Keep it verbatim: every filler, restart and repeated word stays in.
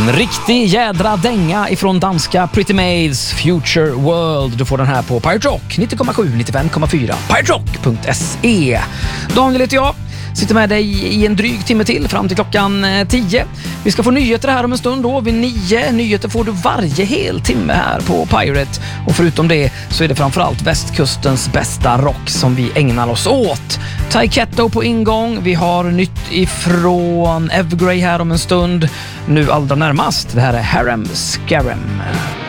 En riktig jädra dänga ifrån danska Pretty Maids Future World. Du får den här på Pirate Rock nittio komma sju, nittiofem komma fyra, pirate rock punkt se. Daniel heter jag. Sitter med dig i en dryg timme till fram till klockan tio. Vi ska få nyheter här om en stund då. Vid nio nyheter får du varje hel timme här på Pirate. Och förutom det så är det framförallt västkustens bästa rock som vi ägnar oss åt. Ty Ketto på ingång. Vi har nytt ifrån Evergrey här om en stund. Nu allra närmast. Det här är Harem Scarum.